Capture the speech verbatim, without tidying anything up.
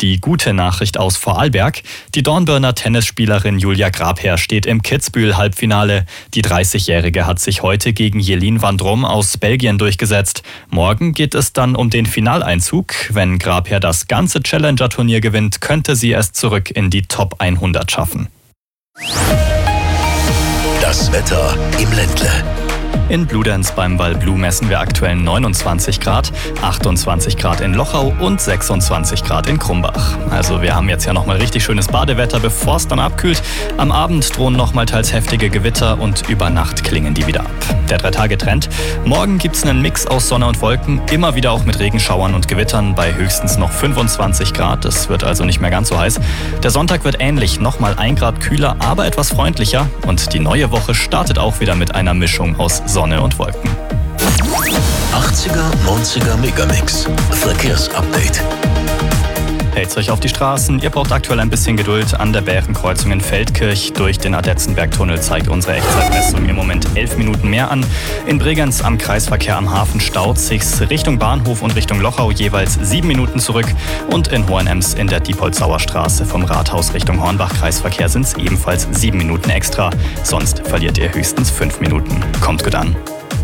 die gute Nachricht aus Vorarlberg. Die Dornbirner Tennisspielerin Julia Grabherr steht im Kitzbühel-Halbfinale. Die dreißigjährige hat sich heute gegen Jelien van Drom aus Belgien durchgesetzt. Morgen geht es dann um den Finaleinzug. Wenn Grabherr das ganze Challenger-Turnier gewinnt, könnte sie es zurück in die Top hundert schaffen. Das Wetter im Ländle. In Bludenz beim Val Blu messen wir aktuell neunundzwanzig Grad, achtundzwanzig Grad in Lochau und sechsundzwanzig Grad in Krumbach. Also wir haben jetzt ja nochmal richtig schönes Badewetter, bevor es dann abkühlt. Am Abend drohen nochmal teils heftige Gewitter und über Nacht klingen die wieder ab. Der Drei-Tage-Trend. Morgen gibt es einen Mix aus Sonne und Wolken, immer wieder auch mit Regenschauern und Gewittern bei höchstens noch fünfundzwanzig Grad. Es wird also nicht mehr ganz so heiß. Der Sonntag wird ähnlich, nochmal ein Grad kühler, aber etwas freundlicher. Und die neue Woche startet auch wieder mit einer Mischung aus Sonne und Wolken. achtziger, neunziger Megamix. Verkehrsupdate. Hält's euch auf die Straßen. Ihr braucht aktuell ein bisschen Geduld. An der Bärenkreuzung in Feldkirch durch den Adetzenberg-Tunnel zeigt unsere Echtzeitmessung im Moment elf Minuten mehr an. In Bregenz am Kreisverkehr am Hafen staut sich's Richtung Bahnhof und Richtung Lochau jeweils sieben Minuten zurück. Und in Hohenems in der Diepholzauer Straße vom Rathaus Richtung Hornbach-Kreisverkehr sind's ebenfalls sieben Minuten extra. Sonst verliert ihr höchstens fünf Minuten. Kommt gut an.